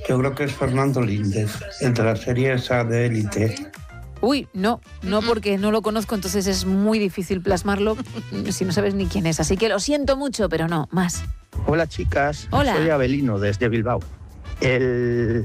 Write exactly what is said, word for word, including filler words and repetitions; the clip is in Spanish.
Yo creo que es Fernando Líndez, el de la serie esa de Élite. Uy, no, no porque no lo conozco, entonces es muy difícil plasmarlo si no sabes ni quién es. Así que lo siento mucho, pero no, más. Hola chicas, Hola. soy Abelino desde Bilbao. El